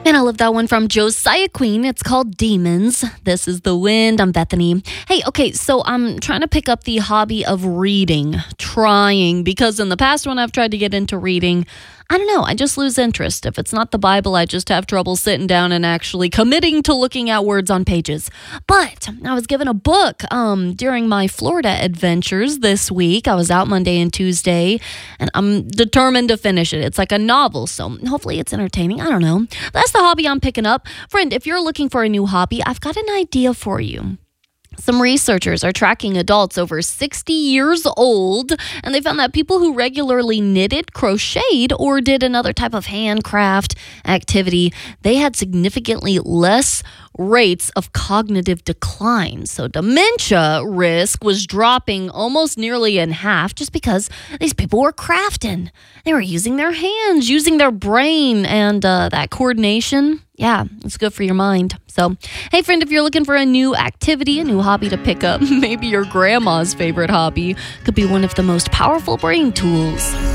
And I love that one from Josiah Queen. It's called Demons. This is The Wind. I'm Bethany. Hey, okay, so I'm trying to pick up the hobby of reading. Trying, because in the past when I've tried to get into reading, I don't know, I just lose interest. If it's not the Bible, I just have trouble sitting down and actually committing to looking at words on pages. But I was given a book during my Florida adventures this week. I was out Monday and Tuesday, and I'm determined to finish it. It's like a novel, so hopefully it's entertaining. I don't know. That's the hobby I'm picking up. Friend, if you're looking for a new hobby, I've got an idea for you. Some researchers are tracking adults over 60 years old, and they found that people who regularly knitted, crocheted, or did another type of handcraft activity, they had significantly less rates of cognitive decline. So dementia risk was dropping almost nearly in half just because these people were crafting. They were using their hands, using their brain, and that coordination. Yeah, it's good for your mind. So, hey, friend, if you're looking for a new activity, a new hobby to pick up, maybe your grandma's favorite hobby could be one of the most powerful brain tools.